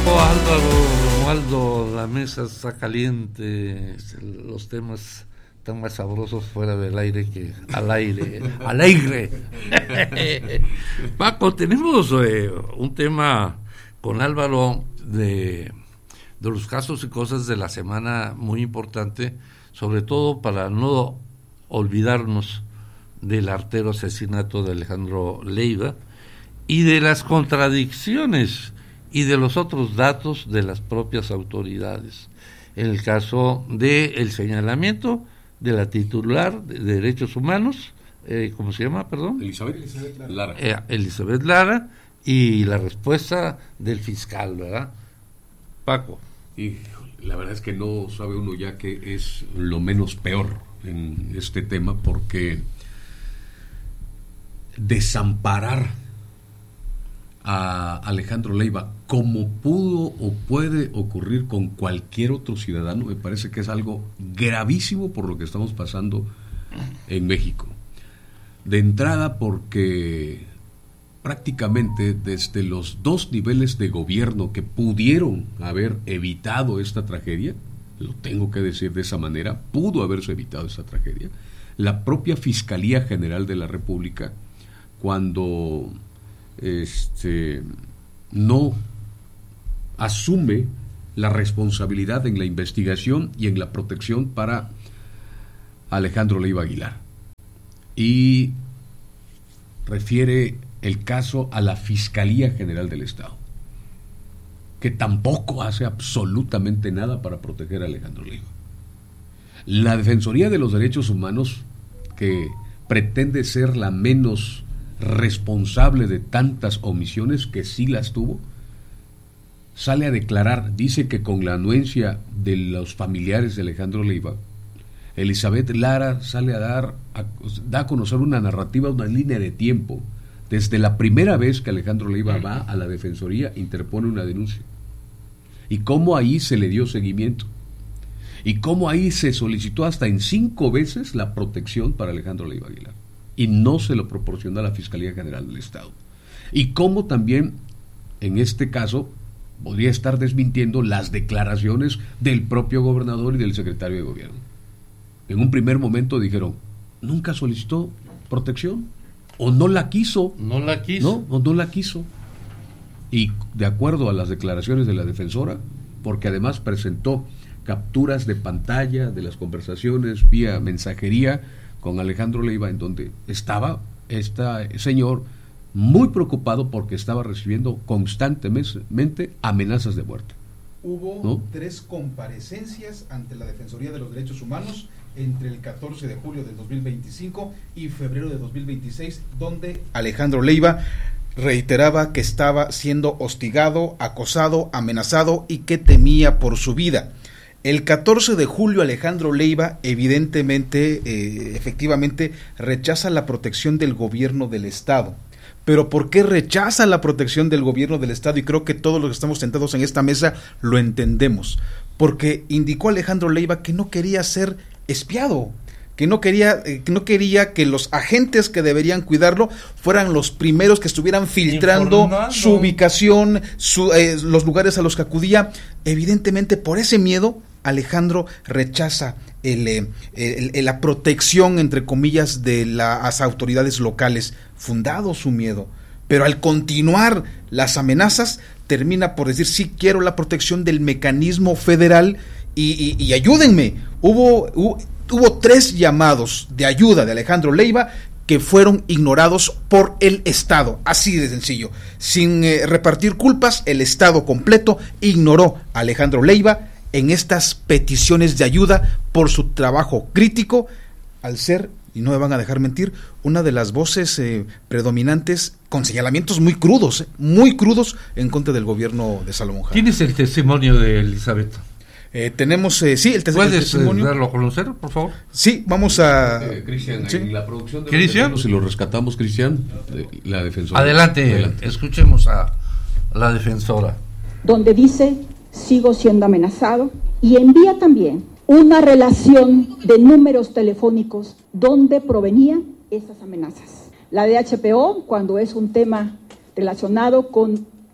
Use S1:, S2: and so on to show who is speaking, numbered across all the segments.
S1: Paco, Álvaro, Romualdo, la mesa está caliente, los temas están más sabrosos fuera del aire que al aire. ¡Al aire! Paco, tenemos un tema con Álvaro de los casos y cosas de la semana muy importante, sobre todo para no olvidarnos del artero asesinato de Alejandro Leiva y de las contradicciones y de los otros datos de las propias autoridades. En el caso del señalamiento de la titular de Derechos Humanos, ¿cómo se llama? Perdón.
S2: Elizabeth Lara.
S1: Elizabeth Lara, y la respuesta del fiscal, ¿verdad? Paco.
S2: Y la verdad es que no sabe uno ya qué es lo menos peor en este tema, porque desamparar a Alejandro Leiva, como pudo o puede ocurrir con cualquier otro ciudadano, me parece que es algo gravísimo por lo que estamos pasando en México. De entrada, porque prácticamente desde los dos niveles de gobierno que pudieron haber evitado esta tragedia, lo tengo que decir de esa manera, pudo haberse evitado esta tragedia, la propia Fiscalía General de la República, cuando no asume la responsabilidad en la investigación y en la protección para Alejandro Leiva Aguilar, y refiere el caso a la Fiscalía General del Estado, que tampoco hace absolutamente nada para proteger a Alejandro Leiva. La Defensoría de los Derechos Humanos, que pretende ser la menos responsable de tantas omisiones, que sí las tuvo, sale a declarar, dice que con la anuencia de los familiares de Alejandro Leiva, Elizabeth Lara sale da a conocer una narrativa, una línea de tiempo, desde la primera vez que Alejandro Leiva va a la Defensoría, interpone una denuncia, y cómo ahí se le dio seguimiento, y cómo ahí se solicitó hasta en 5 veces la protección para Alejandro Leiva Aguilar, y no se lo proporcionó a la Fiscalía General del Estado, y cómo también en este caso podría estar desmintiendo las declaraciones del propio gobernador y del secretario de gobierno. En un primer momento dijeron, nunca solicitó protección, o no la quiso.
S1: No la quiso.
S2: No, o no la quiso. Y de acuerdo a las declaraciones de la defensora, porque además presentó capturas de pantalla de las conversaciones vía mensajería con Alejandro Leiva, en donde estaba este señor muy preocupado porque estaba recibiendo constantemente amenazas de muerte.
S3: Hubo 3 comparecencias ante la Defensoría de los Derechos Humanos entre el 14 de julio del 2025 y febrero de 2026, donde Alejandro Leiva reiteraba que estaba siendo hostigado, acosado, amenazado y que temía por su vida. El 14 de julio Alejandro Leiva efectivamente rechaza la protección del gobierno del Estado. Pero ¿por qué rechaza la protección del gobierno del Estado? Y creo que todos los que estamos sentados en esta mesa lo entendemos. Porque indicó Alejandro Leiva que no quería ser espiado, que no quería que los agentes que deberían cuidarlo fueran los primeros que estuvieran filtrando su ubicación, los lugares a los que acudía. Evidentemente, por ese miedo, Alejandro rechaza la protección, entre comillas, de las autoridades locales, fundado su miedo. Pero al continuar las amenazas, termina por decir, sí quiero la protección del mecanismo federal y ayúdenme. Hubo 3 llamados de ayuda de Alejandro Leiva que fueron ignorados por el Estado, así de sencillo. Sin repartir culpas, el Estado completo ignoró a Alejandro Leiva en estas peticiones de ayuda por su trabajo crítico, al ser, y no me van a dejar mentir, una de las voces predominantes con señalamientos muy crudos en contra del gobierno de Salomón Jara.
S1: ¿Tienes el testimonio de Elizabeth?
S3: Tenemos, sí, el testimonio.
S1: ¿Puedes darlo a conocer, por favor?
S3: Sí, vamos a...
S2: Cristian,
S3: ¿sí?
S2: En la producción de
S1: ¿Cristian?
S2: Si lo rescatamos, Cristian, la defensora.
S1: Adelante, escuchemos a la defensora.
S4: Donde dice, sigo siendo amenazado, y envía también una relación de números telefónicos donde provenían esas amenazas. La DHPO, cuando es un tema relacionado con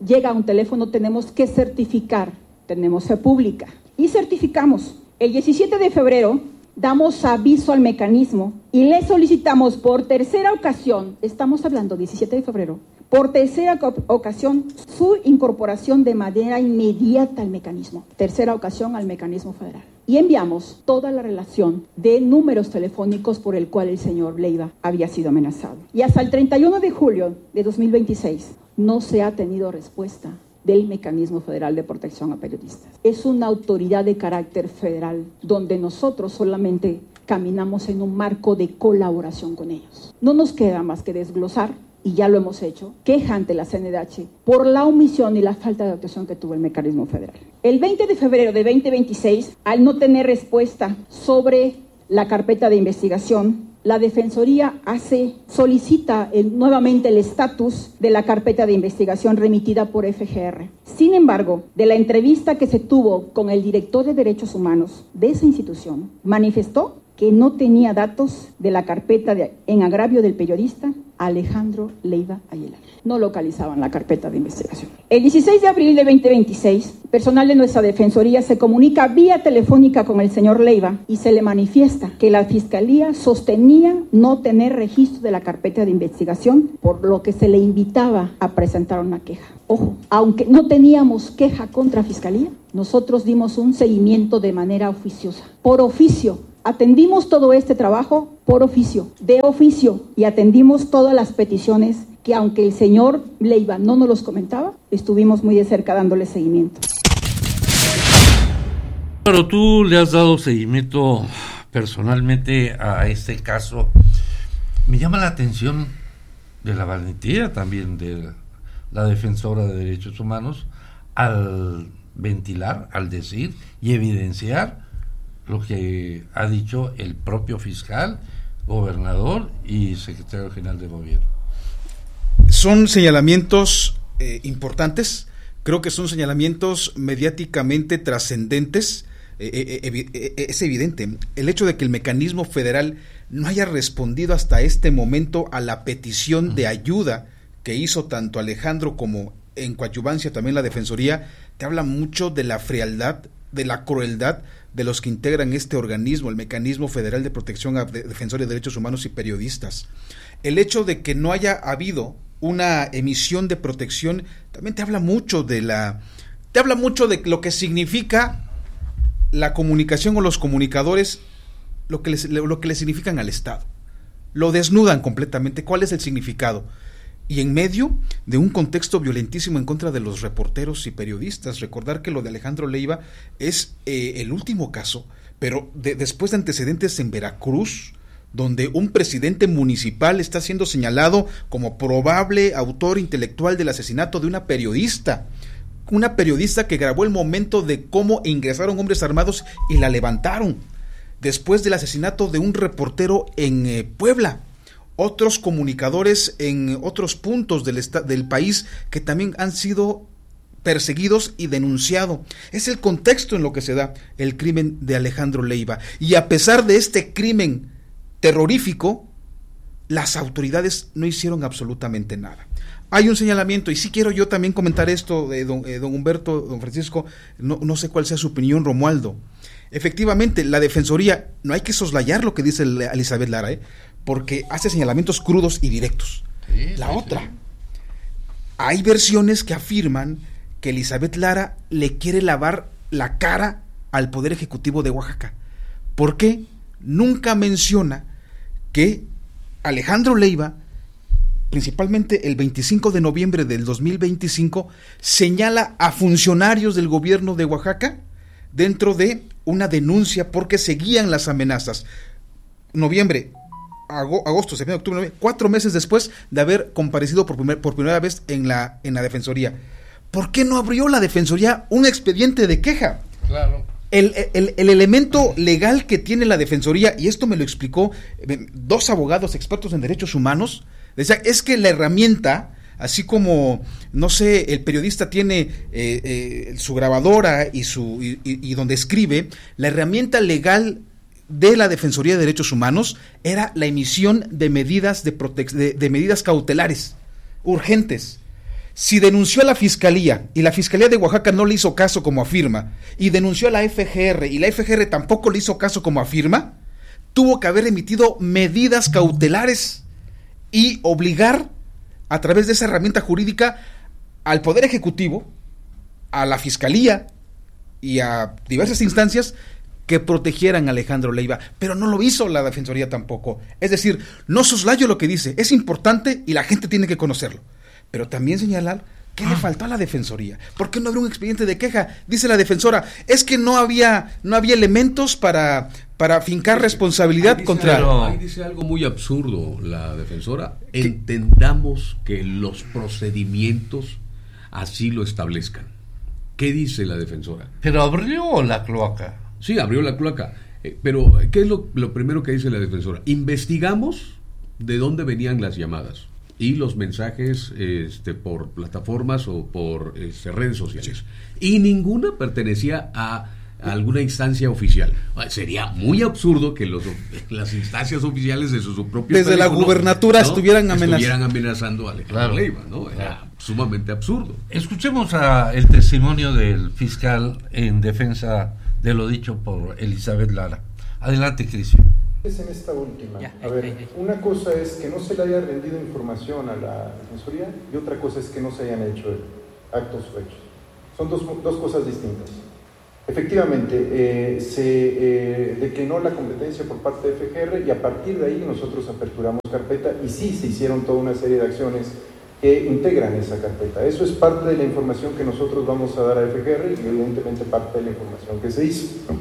S4: llega a un teléfono, tenemos que certificar, tenemos fe pública y certificamos. El 17 de febrero damos aviso al mecanismo y le solicitamos por tercera ocasión, estamos hablando 17 de febrero, por tercera ocasión su incorporación de manera inmediata al mecanismo, tercera ocasión al mecanismo federal. Y enviamos toda la relación de números telefónicos por el cual el señor Leiva había sido amenazado. Y hasta el 31 de julio de 2026 no se ha tenido respuesta del Mecanismo Federal de Protección a Periodistas. Es una autoridad de carácter federal donde nosotros solamente caminamos en un marco de colaboración con ellos. No nos queda más que desglosar, y ya lo hemos hecho, queja ante la CNDH por la omisión y la falta de actuación que tuvo el mecanismo federal. El 20 de febrero de 2026, al no tener respuesta sobre la carpeta de investigación, la Defensoría solicita nuevamente el estatus de la carpeta de investigación remitida por FGR. Sin embargo, de la entrevista que se tuvo con el director de Derechos Humanos de esa institución, manifestó que no tenía datos de la carpeta en agravio del periodista Alejandro Leiva Aguilar. No localizaban la carpeta de investigación. El 16 de abril de 2026, personal de nuestra Defensoría se comunica vía telefónica con el señor Leiva y se le manifiesta que la Fiscalía sostenía no tener registro de la carpeta de investigación, por lo que se le invitaba a presentar una queja. Ojo, aunque no teníamos queja contra Fiscalía, nosotros dimos un seguimiento de manera oficiosa, por oficio. Atendimos todo este trabajo por oficio, de oficio, y atendimos todas las peticiones que, aunque el señor Leiva no nos los comentaba, estuvimos muy de cerca dándole seguimiento.
S1: Pero tú le has dado seguimiento personalmente a este caso. Me llama la atención de la valentía también de la defensora de derechos humanos al ventilar, al decir y evidenciar lo que ha dicho el propio fiscal, gobernador y secretario general de gobierno.
S3: Son señalamientos importantes, creo que son señalamientos mediáticamente trascendentes. Es evidente el hecho de que el mecanismo federal no haya respondido hasta este momento a la petición de ayuda que hizo tanto Alejandro como en coadyuvancia también la Defensoría, te habla mucho de la frialdad, de la crueldad de los que integran este organismo, el Mecanismo Federal de Protección a Defensores de Derechos Humanos y Periodistas. El hecho de que no haya habido una emisión de protección también te habla mucho de lo que significa la comunicación o los comunicadores, lo que le significan al Estado. Lo desnudan completamente. ¿Cuál es el significado? Y en medio de un contexto violentísimo en contra de los reporteros y periodistas. Recordar que lo de Alejandro Leiva es el último caso, pero después de antecedentes en Veracruz, donde un presidente municipal está siendo señalado como probable autor intelectual del asesinato de una periodista que grabó el momento de cómo ingresaron hombres armados y la levantaron, después del asesinato de un reportero en Puebla. Otros comunicadores en otros puntos del país que también han sido perseguidos y denunciados. Es el contexto en lo que se da el crimen de Alejandro Leiva. Y a pesar de este crimen terrorífico, las autoridades no hicieron absolutamente nada. Hay un señalamiento, y sí quiero yo también comentar esto de don Humberto, don Francisco, no sé cuál sea su opinión, Romualdo. Efectivamente, la Defensoría, no hay que soslayar lo que dice Elizabeth Lara, porque hace señalamientos crudos y directos. Sí, otra, hay versiones que afirman que Elizabeth Lara le quiere lavar la cara al Poder Ejecutivo de Oaxaca. ¿Por qué? Nunca menciona que Alejandro Leiva, principalmente el 25 de noviembre del 2025, señala a funcionarios del gobierno de Oaxaca dentro de una denuncia porque seguían las amenazas. Noviembre, agosto, septiembre, octubre, noviembre, 4 meses después de haber comparecido por primera vez en la Defensoría. ¿Por qué no abrió la Defensoría un expediente de queja?
S1: Claro.
S3: El elemento legal que tiene la Defensoría, y esto me lo explicó 2 abogados expertos en derechos humanos, decía, es que la herramienta, así como, no sé, el periodista tiene su grabadora y donde escribe, la herramienta legal de la Defensoría de Derechos Humanos era la emisión de medidas de medidas cautelares urgentes. Si denunció a la Fiscalía y la Fiscalía de Oaxaca no le hizo caso como afirma, y denunció a la FGR y la FGR tampoco le hizo caso como afirma, tuvo que haber emitido medidas cautelares y obligar a través de esa herramienta jurídica al Poder Ejecutivo, a la Fiscalía y a diversas instancias que protegieran a Alejandro Leiva, pero no lo hizo la Defensoría tampoco. Es decir, no soslayo lo que dice, es importante y la gente tiene que conocerlo, pero también señalar qué le faltó a la Defensoría. ¿Por qué no abrió un expediente de queja? Dice la defensora, es que no había elementos para fincar responsabilidad contra...
S2: Ahí dice algo muy absurdo la defensora. Entendamos que los procedimientos así lo establezcan. ¿Qué dice la defensora?
S1: Pero abrió la cloaca.
S2: Sí, abrió la cloaca. Pero, ¿qué es lo primero que dice la defensora? Investigamos de dónde venían las llamadas y los mensajes por plataformas o por redes sociales. Y ninguna pertenecía a alguna instancia oficial. Sería muy absurdo que las instancias oficiales de su propio
S3: desde la gubernatura estuvieran
S2: amenazando a Alejandro Leiva, ¿no? Era sumamente absurdo.
S1: Escuchemos el testimonio del fiscal en defensa de lo dicho por Elizabeth Lara. Adelante, Cristian.
S5: Es en esta última. A ver, una cosa es que no se le haya rendido información a la Defensoría y otra cosa es que no se hayan hecho actos o hechos. Son dos cosas distintas. Efectivamente, se declinó la competencia por parte de FGR y a partir de ahí nosotros aperturamos carpeta y sí se hicieron toda una serie de acciones que integran esa carpeta. Eso es parte de la información que nosotros vamos a dar a FGR y evidentemente parte de la información que se hizo, ¿no?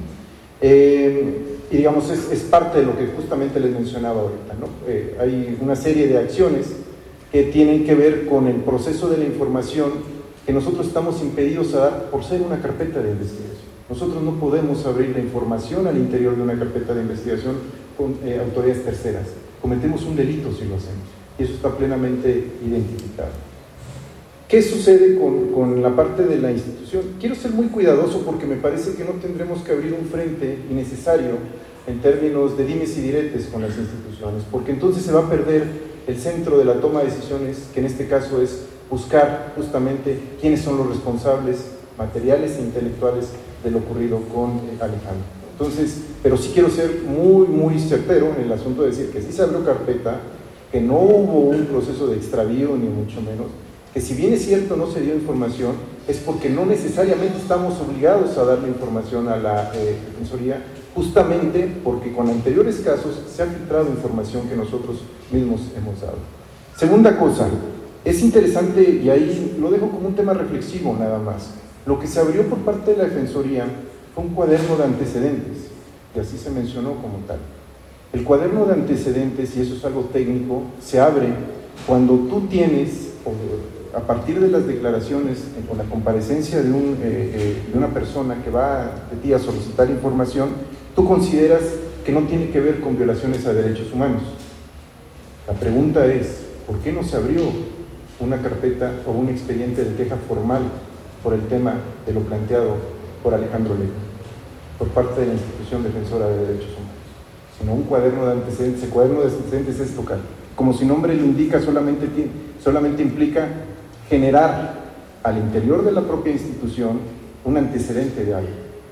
S5: Y digamos, es parte de lo que justamente les mencionaba ahorita, ¿no? Hay una serie de acciones que tienen que ver con el proceso de la información que nosotros estamos impedidos a dar por ser una carpeta de investigación. Nosotros no podemos abrir la información al interior de una carpeta de investigación con autoridades terceras. Cometemos un delito si lo hacemos, y eso está plenamente identificado. ¿Qué sucede con la parte de la institución? Quiero ser muy cuidadoso porque me parece que no tendremos que abrir un frente innecesario en términos de dimes y diretes con las instituciones, porque entonces se va a perder el centro de la toma de decisiones, que en este caso es buscar justamente quiénes son los responsables materiales e intelectuales de lo ocurrido con Alejandro. Entonces, pero sí quiero ser muy, muy certero en el asunto de decir que sí se abrió carpeta, que no hubo un proceso de extravío ni mucho menos, que si bien es cierto no se dio información, es porque no necesariamente estamos obligados a darle información a la Defensoría, justamente porque con anteriores casos se ha filtrado información que nosotros mismos hemos dado. Segunda cosa, es interesante, y ahí lo dejo como un tema reflexivo nada más, lo que se abrió por parte de la Defensoría fue un cuaderno de antecedentes, que así se mencionó como tal. El cuaderno de antecedentes, y eso es algo técnico, se abre cuando tú tienes, a partir de las declaraciones, con la comparecencia de una persona que va de ti a solicitar información, tú consideras que no tiene que ver con violaciones a derechos humanos. La pregunta es, ¿por qué no se abrió una carpeta o un expediente de queja formal por el tema de lo planteado por Alejandro Leiva, por parte de la institución defensora de derechos humanos? Sino un cuaderno de antecedentes. El cuaderno de antecedentes es local. Como su nombre lo indica, solamente implica generar al interior de la propia institución un antecedente de algo.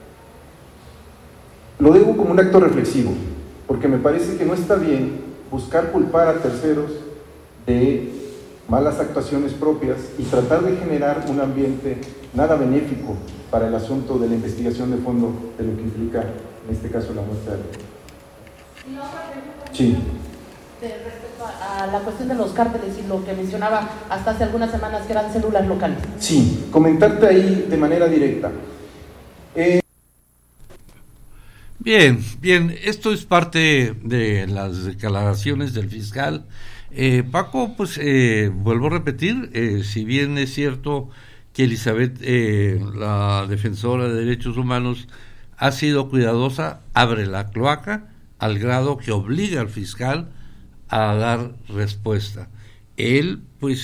S5: Lo digo como un acto reflexivo, porque me parece que no está bien buscar culpar a terceros de malas actuaciones propias y tratar de generar un ambiente nada benéfico para el asunto de la investigación de fondo de lo que implica, en este caso, la muerte de Alejandro.
S6: ¿Y la otra pregunta?
S5: Sí.
S6: Respecto a la cuestión de los cárteles y lo que mencionaba hasta hace algunas semanas que eran células locales.
S5: Sí, comentarte ahí de manera directa.
S1: Bien, esto es parte de las declaraciones del fiscal. Paco, pues vuelvo a repetir, si bien es cierto que Elizabeth, la defensora de derechos humanos, ha sido cuidadosa, abre la cloaca al grado que obliga al fiscal a dar respuesta. Él, pues,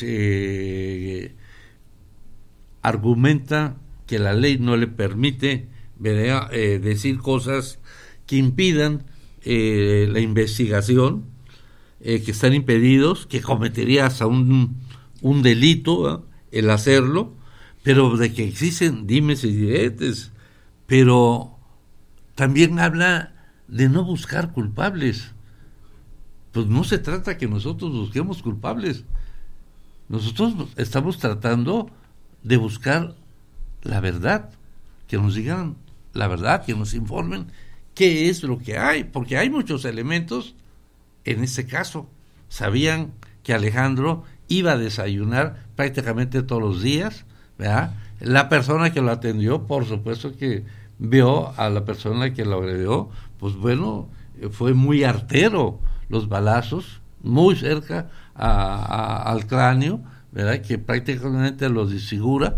S1: argumenta que la ley no le permite decir cosas que impidan la investigación, que están impedidos, que cometería hasta un delito, el hacerlo, pero de que existen dimes y diretes, pero también habla de no buscar culpables. Pues no se trata que nosotros busquemos culpables. Nosotros estamos tratando de buscar la verdad, que nos digan la verdad, que nos informen qué es lo que hay, porque hay muchos elementos. En este caso, sabían que Alejandro iba a desayunar prácticamente todos los días, ¿verdad? La persona que lo atendió, por supuesto que vio a la persona que lo agredió, pues bueno, fue muy artero los balazos, muy cerca al cráneo, ¿verdad? Que prácticamente lo desfigura.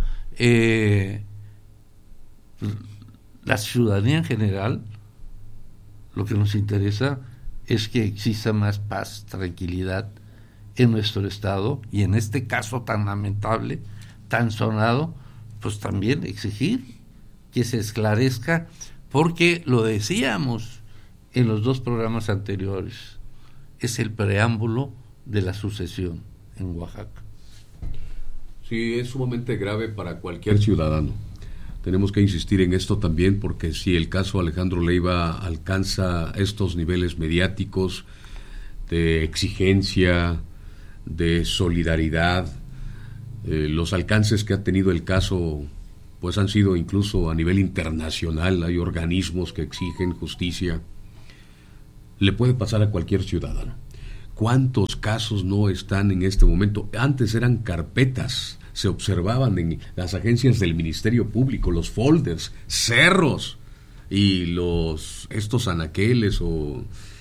S1: La ciudadanía en general, lo que nos interesa es que exista más paz, tranquilidad en nuestro estado, y en este caso tan lamentable, tan sonado, pues también exigir que se esclarezca, porque lo decíamos en los 2 programas anteriores, es el preámbulo de la sucesión en Oaxaca.
S2: Sí, es sumamente grave para cualquier ciudadano. Tenemos que insistir en esto también, porque si el caso Alejandro Leiva alcanza estos niveles mediáticos de exigencia, de solidaridad, los alcances que ha tenido el caso pues han sido incluso a nivel internacional, hay organismos que exigen justicia, le puede pasar a cualquier ciudadano. ¿Cuántos casos no están en este momento? Antes eran carpetas, se observaban en las agencias del Ministerio Público, los folders, cerros y estos anaqueles o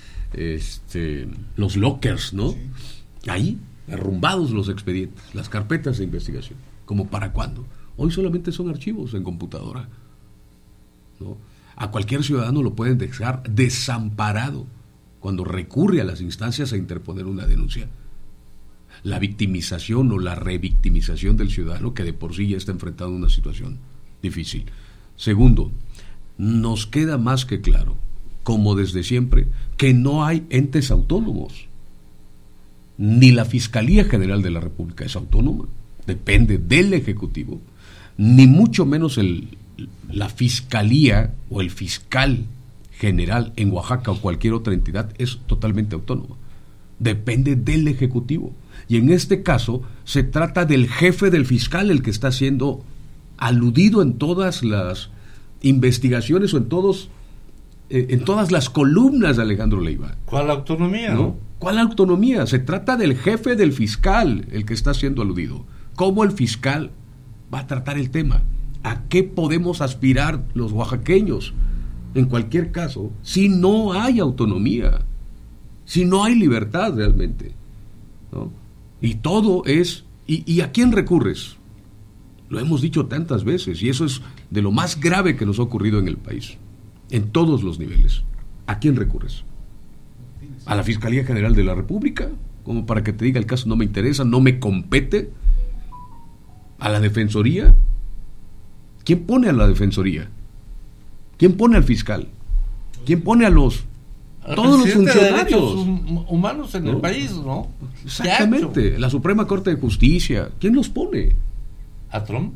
S2: los lockers, ¿no? Sí. Ahí, arrumbados los expedientes, las carpetas de investigación. ¿Como para cuándo? Hoy solamente son archivos en computadora, ¿no? A cualquier ciudadano lo pueden dejar desamparado cuando recurre a las instancias a interponer una denuncia. La victimización o la revictimización del ciudadano, que de por sí ya está enfrentando una situación difícil. Segundo, nos queda más que claro, como desde siempre, que no hay entes autónomos. Ni la Fiscalía General de la República es autónoma, depende del Ejecutivo, ni mucho menos la Fiscalía o el fiscal general en Oaxaca o cualquier otra entidad es totalmente autónoma, depende del Ejecutivo. Y en este caso se trata del jefe del fiscal, el que está siendo aludido en todas las investigaciones o en todas las columnas de Alejandro Leiva.
S1: ¿Cuál autonomía?
S2: ¿No? ¿Cuál autonomía? Se trata del jefe del fiscal, el que está siendo aludido. ¿Cómo el fiscal va a tratar el tema? ¿A qué podemos aspirar los oaxaqueños? En cualquier caso, si no hay autonomía, si no hay libertad realmente, ¿no? Y todo es... ¿Y a quién recurres? Lo hemos dicho tantas veces, y eso es de lo más grave que nos ha ocurrido en el país, en todos los niveles. ¿A quién recurres? ¿A la Fiscalía General de la República? Como para que te diga el caso no me interesa, no me compete. ¿A la Defensoría? ¿Quién pone a la Defensoría? ¿Quién pone al fiscal? ¿Quién pone a todos los funcionarios
S1: humanos en el país, ¿no?
S2: Exactamente, la Suprema Corte de Justicia, ¿quién los pone?
S1: ¿A Trump?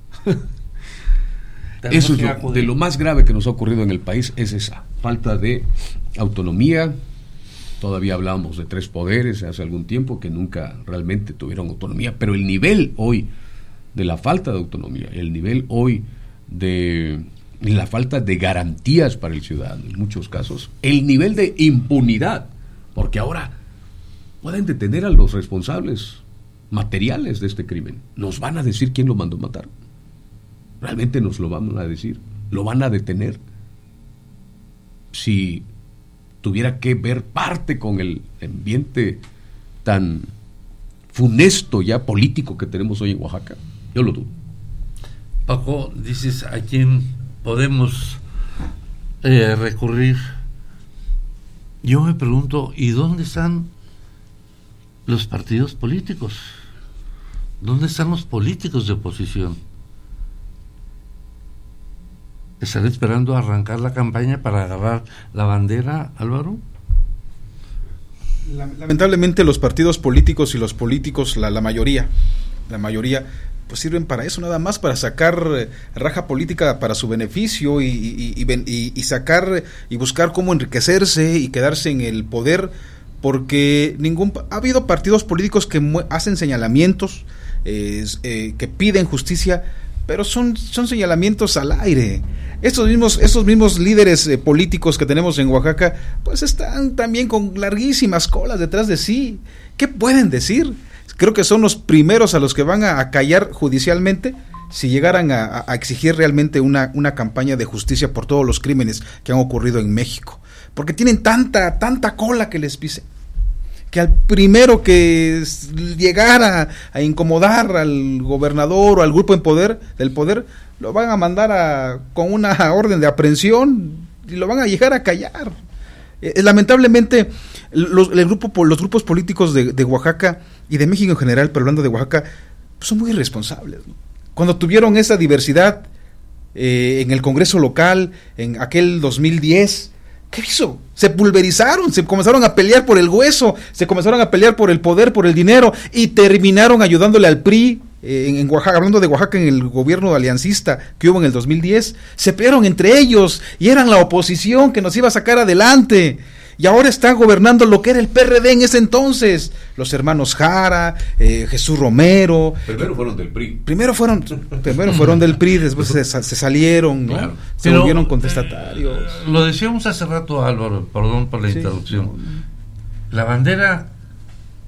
S2: Eso es de lo más grave que nos ha ocurrido en el país, es esa falta de autonomía. Todavía hablábamos de 3 poderes hace algún tiempo que nunca realmente tuvieron autonomía, pero el nivel hoy de la falta de autonomía, el nivel hoy de la falta de garantías para el ciudadano, en muchos casos, el nivel de impunidad, porque ahora pueden detener a los responsables materiales de este crimen. ¿Nos van a decir quién lo mandó matar? ¿Realmente nos lo van a decir? ¿Lo van a detener? Si tuviera que ver parte con el ambiente tan funesto ya político que tenemos hoy en Oaxaca, yo lo dudo.
S1: Paco, dices, ¿a quién podemos recurrir? Yo me pregunto, ¿y dónde están los partidos políticos? ¿Dónde están los políticos de oposición? ¿Están esperando a arrancar la campaña para agarrar la bandera, Álvaro?
S3: Lamentablemente los partidos políticos y los políticos, la mayoría pues sirven para eso, nada más para sacar raja política para su beneficio y sacar y buscar cómo enriquecerse y quedarse en el poder, porque ha habido partidos políticos que hacen señalamientos, que piden justicia, pero son señalamientos al aire. Esos mismos líderes políticos que tenemos en Oaxaca, pues están también con larguísimas colas detrás de sí. ¿Qué pueden decir? Creo que son los primeros a los que van a callar judicialmente si llegaran a exigir realmente una campaña de justicia por todos los crímenes que han ocurrido en México. Porque tienen tanta cola que les pise, que al primero que llegara a incomodar al gobernador o al grupo del poder, lo van a mandar con una orden de aprehensión y lo van a llegar a callar. Lamentablemente los grupos políticos de Oaxaca y de México en general, pero hablando de Oaxaca, pues son muy irresponsables, ¿no? Cuando tuvieron esa diversidad en el Congreso local en aquel 2010, ¿qué hizo? Se pulverizaron, se comenzaron a pelear por el hueso, se comenzaron a pelear por el poder, por el dinero, y terminaron ayudándole al PRI en Oaxaca. Hablando de Oaxaca, en el gobierno aliancista que hubo en el 2010, se pelearon entre ellos y eran la oposición que nos iba a sacar adelante. Y ahora están gobernando lo que era el PRD en ese entonces. Los hermanos Jara, Jesús Romero.
S2: Primero fueron del PRI.
S3: Primero fueron del PRI, después se salieron, ¿no?
S1: Claro.
S3: Se volvieron contestatarios.
S1: Lo decíamos hace rato, Álvaro, perdón por la interrupción. La bandera